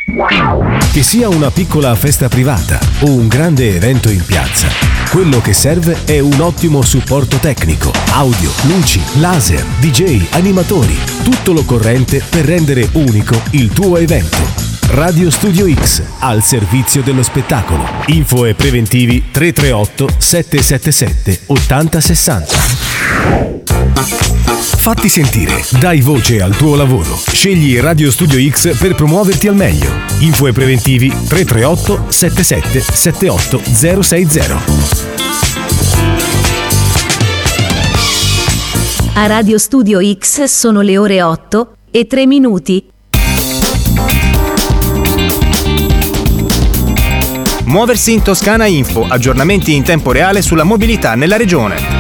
Che sia una piccola festa privata o un grande evento in piazza, quello che serve è un ottimo supporto tecnico, audio, luci, laser, DJ, animatori, tutto l'occorrente per rendere unico il tuo evento. Radio Studio X, al servizio dello spettacolo. Info e preventivi 338 777 8060. Fatti sentire, dai voce al tuo lavoro. Scegli Radio Studio X per promuoverti al meglio. Info e preventivi 338 77 78 060. A Radio Studio X sono le ore 8:03. Muoversi in Toscana Info, aggiornamenti in tempo reale sulla mobilità nella regione.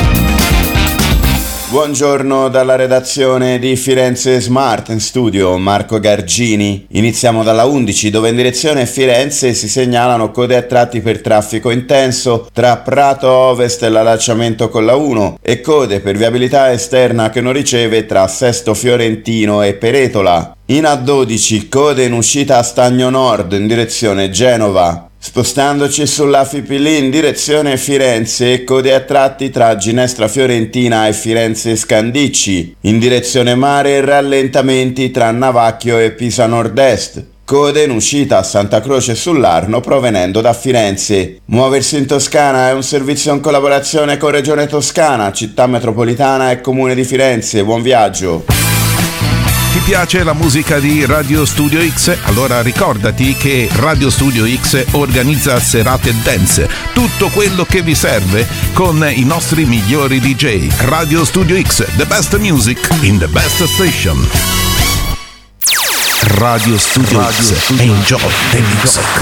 Buongiorno dalla redazione di Firenze Smart in studio, Marco Gargini. Iniziamo dalla 11 dove in direzione Firenze si segnalano code a tratti per traffico intenso tra Prato Ovest e l'allacciamento con la 1 e code per viabilità esterna che non riceve tra Sesto Fiorentino e Peretola. In A12 code in uscita a Stagno Nord in direzione Genova. Spostandoci sulla Fipili in direzione Firenze, code a tratti tra Ginestra Fiorentina e Firenze Scandicci. In direzione mare, rallentamenti tra Navacchio e Pisa Nord-Est. Code in uscita a Santa Croce sull'Arno provenendo da Firenze. Muoversi in Toscana è un servizio in collaborazione con Regione Toscana, Città Metropolitana e Comune di Firenze. Buon viaggio! Ti piace la musica di Radio Studio X? Allora ricordati che Radio Studio X organizza serate dance, tutto quello che vi serve con i nostri migliori DJ. Radio Studio X, the best music in the best station. Radio Studio X, enjoy the music.